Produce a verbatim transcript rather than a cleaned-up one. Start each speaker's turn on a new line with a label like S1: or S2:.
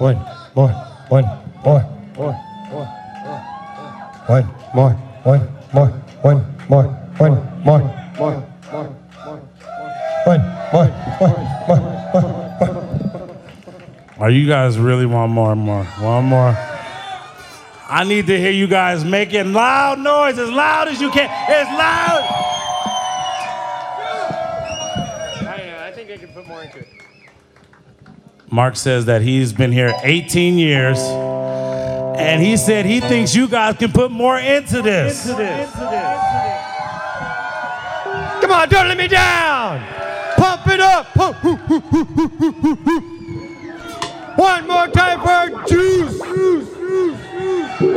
S1: one more, one more, more, more, one more, one more, one more, one more, more, more, one more, one more, one more.
S2: Are you guys really want more and more? One more. I need to hear you guys making loud noise, as loud as you can. As loud.
S1: I, I think I can put more into it.
S2: Mark says that he's been here eighteen years, and he said he thinks you guys can put more into this. Into this. Into this.
S1: Come on, don't let me down. Pump it up. One more time for Juice.